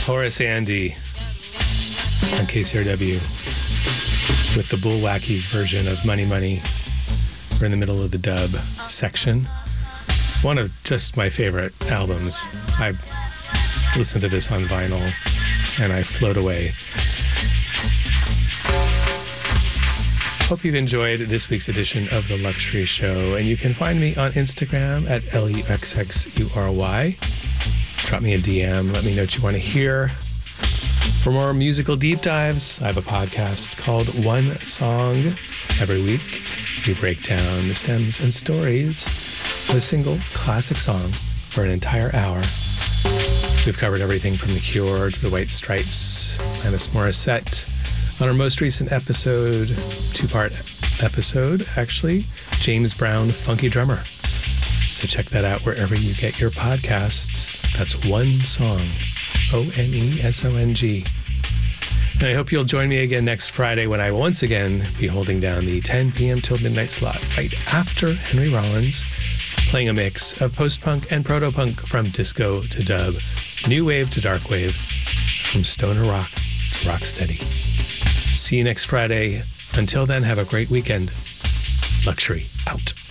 Horace Andy on KCRW with the Bullwackies version of Money Money. We're in the middle of the dub section. One of just my favorite albums. I listen to this on vinyl and I float away. Hope you've enjoyed this week's edition of The Luxury Show, and you can find me on Instagram at LUXXURY. Drop me a DM, let me know what you want to hear. For more musical deep dives, I have a podcast called One Song. Every week, we break down the stems and stories of a single classic song for an entire hour. We've covered everything from The Cure to the White Stripes, Alanis Morissette. On our most recent episode, two-part episode, actually, James Brown, Funky Drummer. So check that out wherever you get your podcasts. That's One Song, ONESONG. And I hope you'll join me again next Friday when I will once again be holding down the 10 p.m. till midnight slot right after Henry Rollins, playing a mix of post-punk and proto-punk from disco to dub, new wave to dark wave, from stoner rock to rocksteady. See you next Friday. Until then, have a great weekend. Luxury out.